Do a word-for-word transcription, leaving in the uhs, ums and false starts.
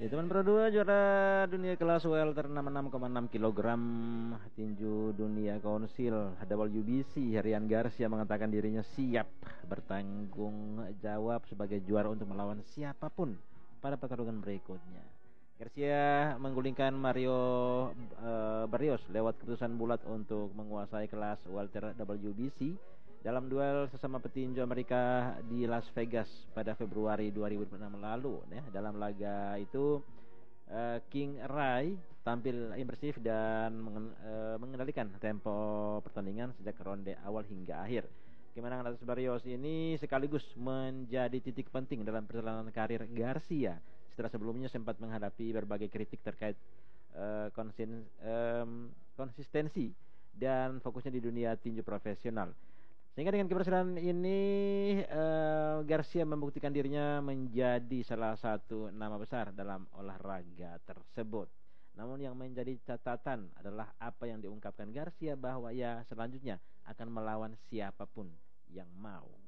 Ya, teman Pro dua juara dunia kelas welter enam puluh enam koma enam kilogram tinju dunia Konsil W B C. Rian Garcia mengatakan dirinya siap bertanggung jawab sebagai juara untuk melawan siapapun pada pertarungan berikutnya. Garcia menggulingkan Mario uh, Barrios lewat keputusan bulat untuk menguasai kelas welter W B C dalam duel sesama petinju Amerika di Las Vegas pada Februari dua ribu enam lalu. Ya, dalam laga itu uh, King Rai tampil impresif dan mengen, uh, mengendalikan tempo pertandingan sejak ronde awal hingga akhir. Kemenangan atas Barrios ini sekaligus menjadi titik penting dalam perjalanan karir Garcia setelah sebelumnya sempat menghadapi berbagai kritik terkait uh, konsin, um, konsistensi dan fokusnya di dunia tinju profesional. Sehingga dengan keberhasilan ini uh, Garcia membuktikan dirinya menjadi salah satu nama besar dalam olahraga tersebut. Namun yang menjadi catatan adalah apa yang diungkapkan Garcia bahwa ia selanjutnya akan melawan siapapun yang mau.